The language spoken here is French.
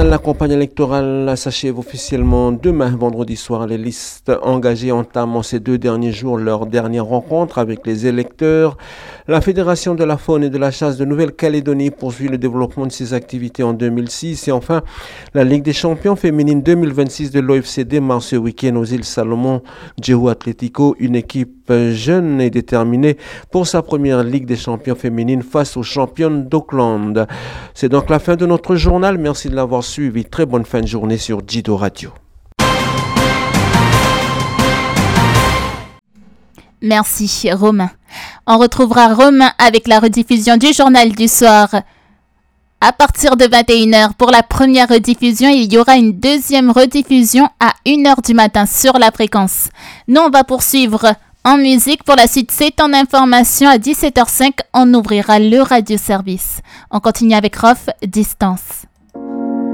la campagne électorale s'achève officiellement demain, vendredi soir. Les listes engagées entament ces 2 derniers jours leur dernière rencontre avec les électeurs. La Fédération de la faune et de la chasse de Nouvelle-Calédonie poursuit le développement de ses activités en 2006. Et enfin, la Ligue des champions féminines 2026 de l'OFC démarre ce week-end aux îles Salomon. Jéhu Atlético, une équipe jeune et déterminée pour sa première Ligue des champions féminines face aux championnes d'Auckland. C'est donc la fin de notre journal. Merci de l'avoir suivi. Très bonne fin de journée sur Jido Radio. Merci Romain. On retrouvera Romain avec la rediffusion du journal du soir. À partir de 21h pour la première rediffusion, il y aura une deuxième rediffusion à 1h du matin sur la fréquence. Nous, on va poursuivre en musique. Pour la suite, c'est en information. À 17h05, on ouvrira le radioservice. On continue avec Rof, Distance.